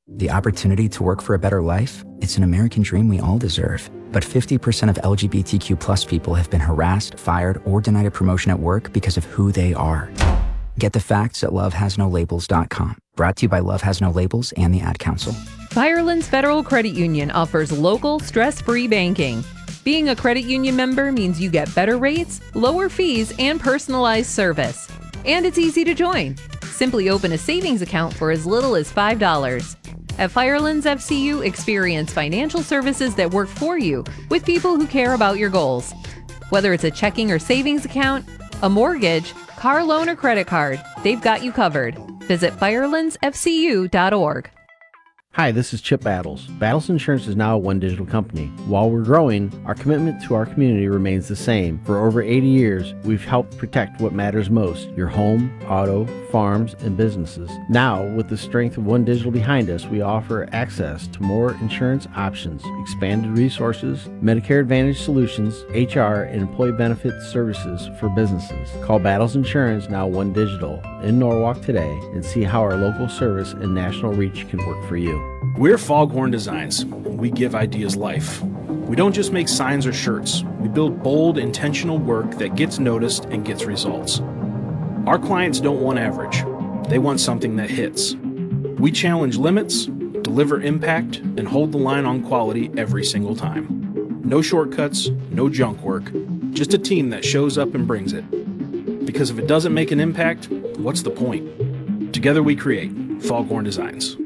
The opportunity to work for a better life? It's an American dream we all deserve. But 50% of LGBTQ plus people have been harassed, fired, or denied a promotion at work because of who they are. Get the facts at lovehasnolabels.com. Brought to you by Love Has No Labels and the Ad Council. Firelands Federal Credit Union offers local, stress-free banking. Being a credit union member means you get better rates, lower fees, and personalized service. And it's easy to join. Simply open a savings account for as little as $5. At Firelands FCU, experience financial services that work for you with people who care about your goals. Whether it's a checking or savings account, a mortgage, car loan, or credit card, they've got you covered. Visit firelandsfcu.org. Hi, this is Chip Battles. Battles Insurance is now a One Digital company. While we're growing, our commitment to our community remains the same. For over 80 years, we've helped protect what matters most: your home, auto, farms, and businesses. Now, with the strength of One Digital behind us, we offer access to more insurance options, expanded resources, Medicare Advantage solutions, HR, and employee benefits services for businesses. Call Battles Insurance, now One Digital, in Norwalk today and see how our local service and national reach can work for you. We're Foghorn Designs, and we give ideas life. We don't just make signs or shirts. We build bold, intentional work that gets noticed and gets results. Our clients don't want average. They want something that hits. We challenge limits, deliver impact, and hold the line on quality every single time. No shortcuts, no junk work, just a team that shows up and brings it. Because if it doesn't make an impact, what's the point? Together we create Foghorn Designs.